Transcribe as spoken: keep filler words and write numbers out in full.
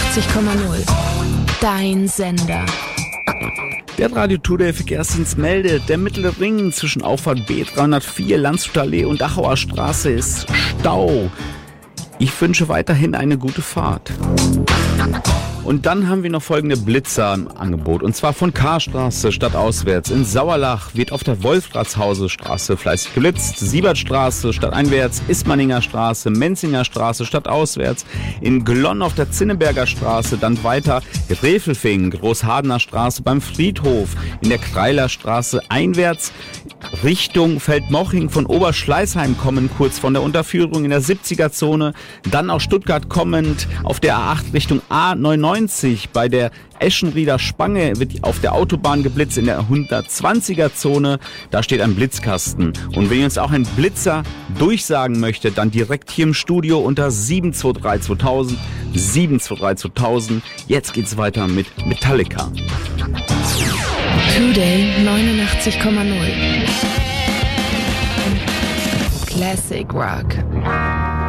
neunundachtzig Komma null. Dein Sender. Der Radio Today Verkehrsdienst meldet, der mittlere Ring zwischen Auffahrt B dreihundertvier, Landshuter Allee und Dachauer Straße ist Stau. Ich wünsche weiterhin eine gute Fahrt. Und dann haben wir noch folgende Blitzer im Angebot. Und zwar von Karstraße stadtauswärts. In Sauerlach wird auf der Wolfratshausestraße fleißig geblitzt. Siebertstraße stadteinwärts, Ismaninger Straße, Menzinger Straße stadtauswärts. In Glonn auf der Zinneberger Straße, dann weiter Revelfing, Großhadener Straße beim Friedhof. In der Kreiler Straße einwärts Richtung Feldmoching von Oberschleißheim kommen, kurz von der Unterführung in der siebziger Zone. Dann aus Stuttgart kommend auf der A acht Richtung A neunundneunzig. Bei der Eschenrieder Spange wird auf der Autobahn geblitzt in der hundertzwanziger Zone. Da steht ein Blitzkasten. Und wenn ihr uns auch einen Blitzer durchsagen möchtet, dann direkt hier im Studio unter sieben zwei drei zweitausend, sieben zwei drei zweitausend. Jetzt geht's weiter mit Metallica. Today neunundachtzig Komma null. Classic Rock.